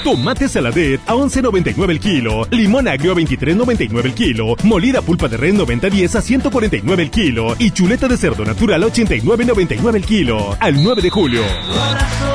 Tomate saladet a 11.99 el kilo. Limón agrio a 23.99 el kilo. Molida pulpa de res 90-10 a 149 el kilo. Y chuleta de cerdo natural a 89.99 el kilo. Al 9 de julio.